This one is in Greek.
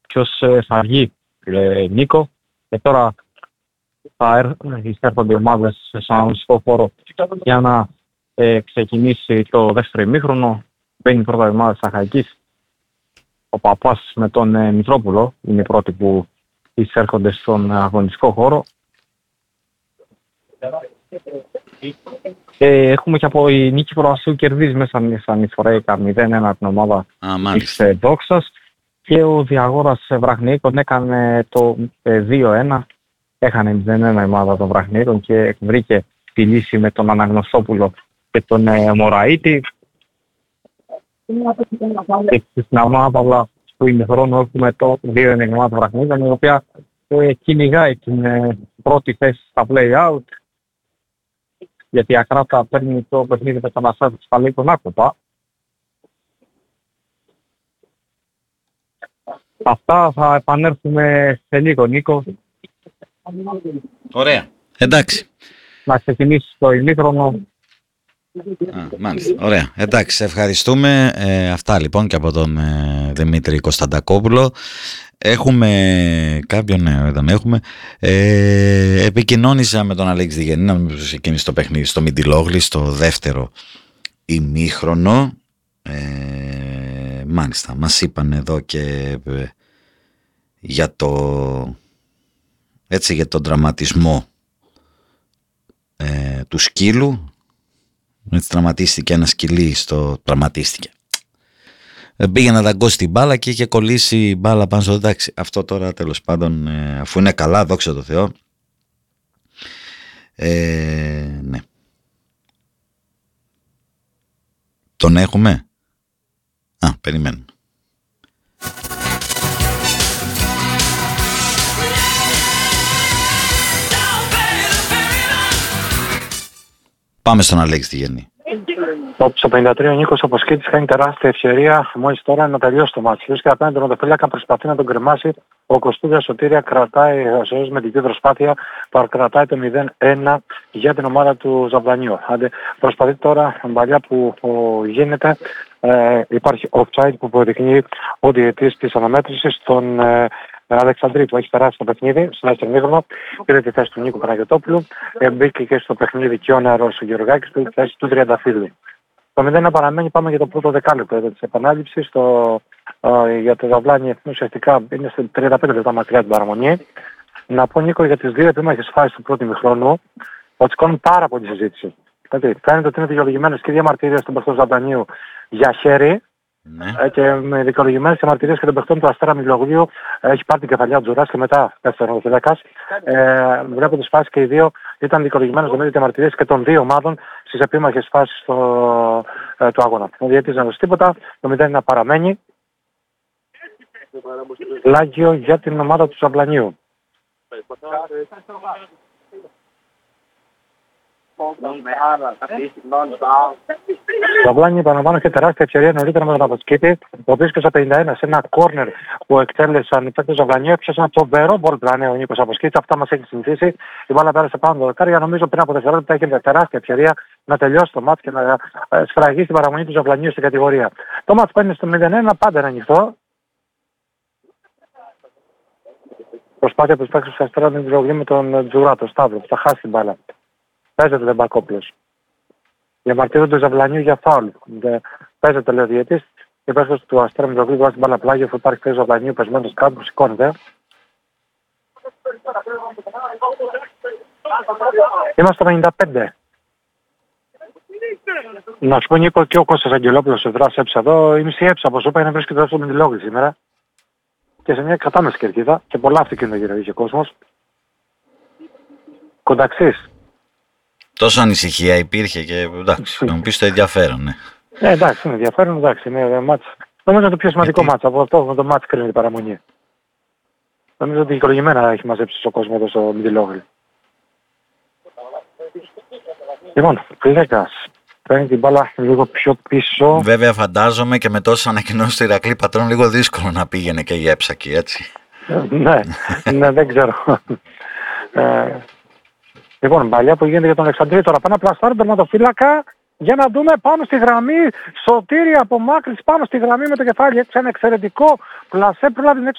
ποιος θα βγει, Νίκο. Και τώρα θα εισέρχονται οι ομάδες σε έναν αγωνιστικό χώρο για να ξεκινήσει το δεύτερο ημίχρονο. Μπαίνει πρώτα η ομάδα της Αχαϊκής. Ο Παπάς με τον Μητρόπουλο είναι οι πρώτοι που εισέρχονται στον αγωνιστικό χώρο. Έχουμε και από η Νίκη Προβασίου κερδίζει μέσα σαν Ισοραίκα 0-1 την ομάδα της Δόξας. Και ο Διαγόρας Βραχνιίκων έκανε το 2-1. Έχανε 0-1 η ομάδα των Βραχνιίκων και βρήκε τη λύση με τον Αναγνωστόπουλο και τον Μωραΐτη. Και στην ομάδα που είναι χρόνο έχουμε το 2-1 η ομάδα των Βραχνιίκων, η οποία κυνηγάει την πρώτη θέση στα play-out. Γιατί η Ακράτα παίρνει το παιχνίδι με τον Αστάθη του Παλίκων άκοπα. Αυτά θα επανέλθουμε σε λίγο, Νίκο. Ωραία. Εντάξει. Να ξεκινήσει το ημίχρονο. Μάλιστα. Ωραία. Εντάξει, σε ευχαριστούμε. Αυτά λοιπόν και από τον Δημήτρη Κωνσταντακόπουλο. Έχουμε κάποιον νέο, έχουμε. Επικοινώνησα με τον Αλέξη Διγενή να μην ξεκινήσει το παιχνίδι στο Μιντιλόγλη στο δεύτερο ημίχρονο. Μάλιστα, μας είπαν εδώ και για για τον τραυματισμό του σκύλου. Έτσι τραυματίστηκε ένα σκυλί τραυματίστηκε. Πήγε να δαγκώσει την μπάλα και είχε κολλήσει η μπάλα πάνω στο εντάξει. Αυτό τώρα τέλος πάντων αφού είναι καλά, δόξα τω Θεώ. Ναι. Τον έχουμε. Περιμένουμε. Πάμε στον Αλέξη Διγενή. Στο 53 ο Νίκος Αποσκήτης κάνει τεράστια ευκαιρία μόλις τώρα να τελειώσει το μάτι. Και απέναντι τον Οδοφύλακα προσπαθεί να τον κρεμάσει. Ο Κωστούδια Σωτήρια κρατάει με την προσπάθεια, παρακρατάει το 0-1 για την ομάδα του Ζαμπλανίου. Προσπαθεί τώρα παλιά που γίνεται. Υπάρχει offside που αποδεικνύει ο διαιτής της αναμέτρησης τον Αλεξανδρή που έχει περάσει το παιχνίδι στο δεύτερο ημίχρονο. Πήρε τη θέση του Νίκου Παναγιωτόπουλου. Μπήκε και στο παιχνίδι και ο νεαρός ο Γεωργάκης που έχει τη θέση του Τριανταφύλλου. Το 0 παραμένει, πάμε για το πρώτο δεκάλεπτο της επανάληψης. Για το Ζαβλάνι ουσιαστικά είναι σε 35 λεπτά μακριά την παραμονή. Να πω, Νίκο, για τις δύο επίμαχες φάσεις του πρώτου ημιχρόνου ότι σηκώνουν πάρα πολύ συζήτηση. Δηλαδή, φαίνεται ότι είναι δικαιολογημένες και διαμαρτυρίες των παιχτών Ζαμπλανίου για χέρι. Ναι. Και με δικαιολογημένες διαμαρτυρίες και των παιχτών του Αστέρα Μιλογλίου έχει πάρει την κεφαλιά του Τζουράς και μετά πέφτει ο Φυλακάς. Βλέπω τις φάσεις και οι δύο ήταν δικαιολογημένες με διαμαρτυρίες και των δύο ομάδων στις επίμαχες φάσεις του αγώνα. Ο διαιτητής δεν δώσει τίποτα, το 0 να παραμένει. Πλάγιο για την ομάδα του Ζαμπλανίου. Το Βλάνι επαναλαμβάνω και τεράστια ευκαιρία νωρίτερα με τον Αποσκήτη, ο οποίος και στο 51 σε ένα κόρνερ που εκτέλεσαν οι παίκτες του Ζαβλανίου έπιασε ένα φοβερό μπολ ο Νίκος Αποσκήτης. Αυτά μας έχει συνηθίσει. Η μπάλα πέρασε πάνω το δεκάρια. Νομίζω πριν από δευτερόλεπτα έχει τεράστια ευκαιρία να τελειώσει το μάτς και να σφραγίσει την παραμονή του Ζαβλανίου στην κατηγορία. Το μάτς παίρνει στο 0-1, πάντα είναι ανοιχτό. Προσπάθεια του παίκτες του Αστέρα με τον Τζουρά, τον Σταύρο, που θα χάσει την μπάλα. Παίζεται Λεμπακόπουλος. Διαμαρτύρονται του Ζαβλανίου για φάουλ. Παίζεται, λέει ο διαιτής. Και παίζεται του Αστέρα Μητροπλή βάζει την μπάλα πλάγιο αφού υπάρχει παίζει Ζαβλανίου πεσμένος κάτω που σηκώνεται. Είμαστε στο 55. Να σου πω, Νίκο, και ο Κώστας Αγγελόπουλος σε δράση έψα εδώ. Η μισή έψα από σώπα είναι βρίσκεται στο Μεντιλόγλη σήμερα. Και σε μια κατάμεση κερκίδα. Και πολλά αυτοκίνητα είχε κόσμος. Κονταξής. Τόσο ανησυχία υπήρχε και εντάξει, να μου πεις το ενδιαφέρον, ναι. Εντάξει, είναι ενδιαφέρον, εντάξει, είναι μάτς. Νομίζω είναι το πιο σημαντικό μάτς, από αυτό το μάτς κρίνει η παραμονή. Νομίζω ότι δικαιολογημένα έχει μαζέψει ο κόσμος εδώ στο Μητυλόγλη. Λοιπόν, Φλέκας παίρνει την μπάλα λίγο πιο πίσω. Βέβαια φαντάζομαι και με τόσες ανακοινώσεις του Ηρακλή Πατρών λίγο δύσκολο να πήγαινε και η Έψακη, έτσι. Ναι, δεν ξέρω. Λοιπόν, παλιά που γίνεται για τον Αλεξανδρή, τώρα πάνε να πλαστάρουν τον τερματοφύλακα για να δούμε πάνω στη γραμμή. Σωτήρη από μάκρυς πάνω στη γραμμή με το κεφάλι. Έτσι ένα εξαιρετικό πλασέ, προλάβει την